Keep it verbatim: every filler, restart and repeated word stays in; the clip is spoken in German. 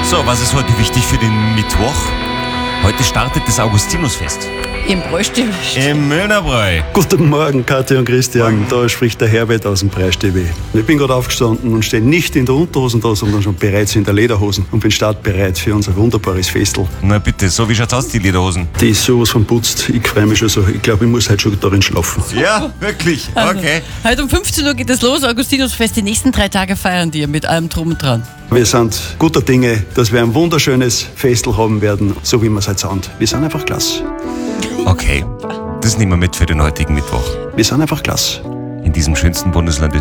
So, was ist heute wichtig für den Mittwoch? Heute startet das Augustinusfest. Im Bräustübel. Im Müllnerbräu. Guten Morgen, Katja und Christian. Da spricht der Herbert aus dem Bräustübel. Ich bin gerade aufgestanden und stehe nicht in der Unterhosen da, sondern schon bereits in der Lederhosen und bin startbereit für unser wunderbares Festel. Na bitte, so wie schaut's aus, die Lederhosen? Die ist sowas von putzt. Ich freue mich schon so. Ich glaube, ich muss heute schon darin schlafen. Ja, wirklich. Okay. Also, heute um fünfzehn Uhr geht es los, Augustinusfest. Die nächsten drei Tage feiern wir mit allem drum und dran. Wir sind guter Dinge, dass wir ein wunderschönes Festel haben werden, so wie wir es heute sind. Wir sind einfach klasse. Okay, das nehmen wir mit für den heutigen Mittwoch. Wir sind einfach klasse. In diesem schönsten Bundesland